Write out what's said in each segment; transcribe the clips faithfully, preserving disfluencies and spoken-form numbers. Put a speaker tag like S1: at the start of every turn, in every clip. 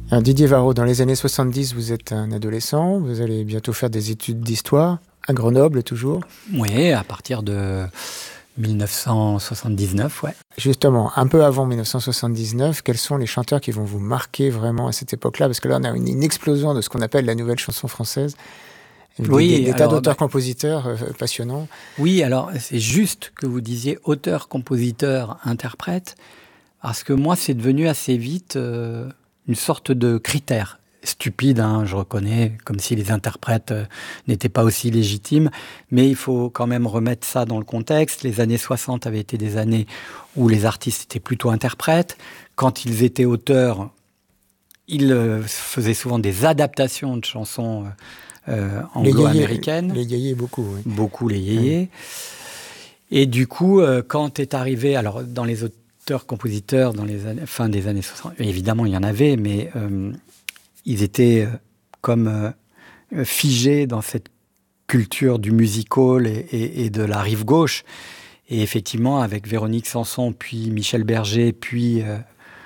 S1: Alors, Didier Varro, dans les années soixante-dix, vous êtes un adolescent, vous allez bientôt faire des études d'histoire, à Grenoble toujours.
S2: Oui, à partir de dix-neuf cent soixante-dix-neuf, ouais.
S1: Justement, un peu avant dix-neuf cent soixante-dix-neuf, quels sont les chanteurs qui vont vous marquer vraiment à cette époque-là? Parce que là, on a une, une explosion de ce qu'on appelle la nouvelle chanson française. Des,
S2: oui,
S1: des, des tas
S2: alors,
S1: d'auteurs-compositeurs euh, passionnants.
S2: Oui, alors c'est juste que vous disiez auteur, compositeur, interprète, parce que moi, c'est devenu assez vite euh, une sorte de critère. Stupide, hein, je reconnais, comme si les interprètes euh, n'étaient pas aussi légitimes, mais il faut quand même remettre ça dans le contexte. Les années soixante avaient été des années où les artistes étaient plutôt interprètes. Quand ils étaient auteurs, ils euh, faisaient souvent des adaptations de chansons euh, euh, anglo-américaines.
S1: Les yéyés, beaucoup. Oui.
S2: Beaucoup les yéyés. Oui. Et du coup, euh, quand est arrivé, alors dans les auteurs-compositeurs, dans les années, fin des années soixante, évidemment il y en avait, mais euh, ils étaient euh, comme euh, figés dans cette culture du music-hall et, et, et de la rive gauche. Et effectivement, avec Véronique Sanson, puis Michel Berger, puis euh,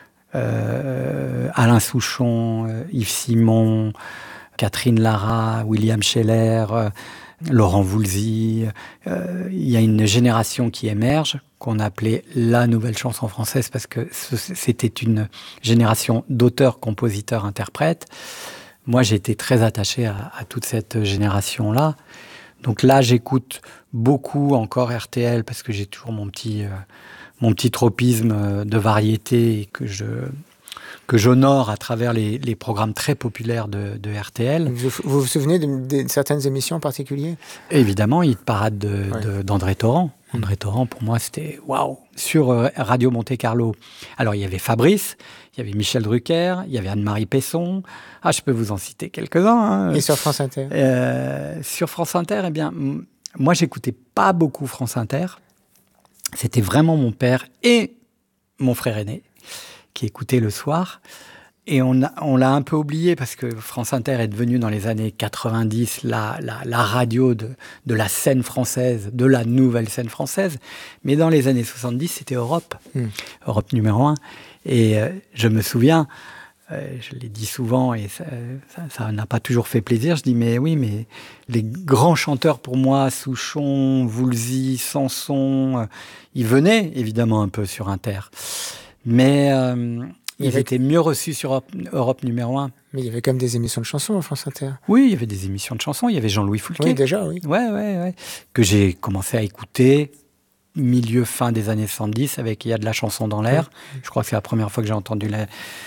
S2: euh, Alain Souchon, euh, Yves Simon, Catherine Lara, William Scheller, euh, Laurent Voulzy. Euh, il y a une génération qui émerge, qu'on appelait la nouvelle chanson française, parce que c'était une génération d'auteurs, compositeurs, interprètes. Moi, j'ai été très attaché à, à toute cette génération-là. Donc là, j'écoute beaucoup encore R T L, parce que j'ai toujours mon petit, euh, mon petit tropisme de variété et que je... que j'honore à travers les, les programmes très populaires de, de R T L.
S1: Vous vous, vous souvenez de, de certaines émissions en particulier?
S2: Évidemment, Hit Parade de,
S1: ouais.
S2: de, d'André Torrent. André Torrent, pour moi, c'était waouh. Sur euh, Radio Monte-Carlo, alors il y avait Fabrice, il y avait Michel Drucker, il y avait Anne-Marie Pesson. Ah, je peux vous en citer quelques-uns. Hein.
S1: Et sur France Inter
S2: euh, Sur France Inter, eh bien, m- moi, j'écoutais pas beaucoup France Inter. C'était vraiment mon père et mon frère aîné qui écoutait le soir. Et on, a, on l'a un peu oublié parce que France Inter est devenue dans les années quatre-vingt-dix la, la, la radio de, de la scène française, de la nouvelle scène française. Mais dans les années soixante-dix, c'était Europe, mmh. Europe numéro un. Et euh, je me souviens, euh, je l'ai dit souvent et ça, ça, ça n'a pas toujours fait plaisir, je dis mais oui, mais les grands chanteurs pour moi, Souchon, Voulzy, Sanson, euh, ils venaient évidemment un peu sur Inter. Mais... Euh, Ils avait... étaient mieux reçus sur Europe, Europe numéro un.
S1: Mais il y avait quand même des émissions de chansons en France Inter.
S2: Oui, il y avait des émissions de chansons. Il y avait Jean-Louis Foulquier.
S1: Oui, déjà, oui.
S2: Ouais, ouais, ouais. Que j'ai commencé à écouter milieu, fin des années soixante-dix avec Il y a de la chanson dans l'air. Oui. Je crois que c'est la première fois que j'ai entendu la,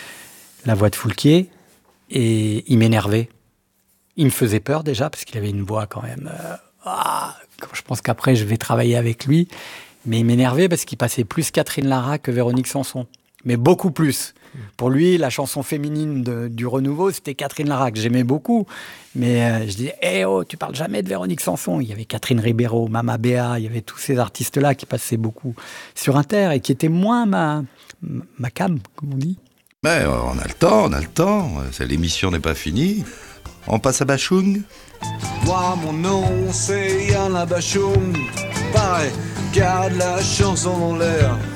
S2: la voix de Foulquier. Et il m'énervait. Il me faisait peur déjà parce qu'il avait une voix quand même... Euh, ah, je pense qu'après, je vais travailler avec lui. Mais il m'énervait parce qu'il passait plus Catherine Lara que Véronique Sanson. Mais beaucoup plus. Pour lui, la chanson féminine de, du renouveau, c'était Catherine Lara, que j'aimais beaucoup. Mais euh, je disais, eh oh, tu parles jamais de Véronique Sanson. Il y avait Catherine Ribeiro, Mama Béa, il y avait tous ces artistes-là qui passaient beaucoup sur Inter et qui étaient moins ma, ma cam, comme on dit.
S3: Mais on a le temps, on a le temps. L'émission n'est pas finie. On passe à Bachung.
S4: Moi, mon nom, c'est Yann Bachung. Pareil, garde la chanson dans l'air.